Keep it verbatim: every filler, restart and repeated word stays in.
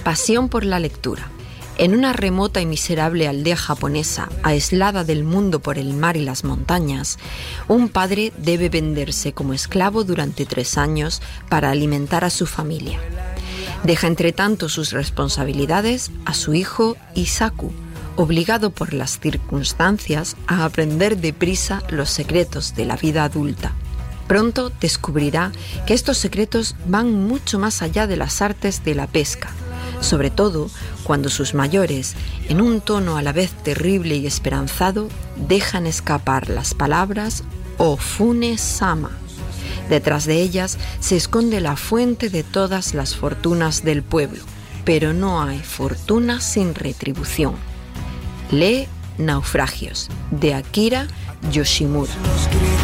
Pasión por la lectura. En una remota y miserable aldea japonesa, aislada del mundo por el mar y las montañas, un padre debe venderse como esclavo durante tres años para alimentar a su familia. Deja entre tanto sus responsabilidades a su hijo Isaku, obligado por las circunstancias a aprender deprisa los secretos de la vida adulta. Pronto descubrirá que estos secretos van mucho más allá de las artes de la pesca, sobre todo cuando sus mayores, en un tono a la vez terrible y esperanzado, dejan escapar las palabras Ofune-sama. Detrás de ellas se esconde la fuente de todas las fortunas del pueblo, pero no hay fortuna sin retribución. Lee Naufragios, de Akira Yoshimura.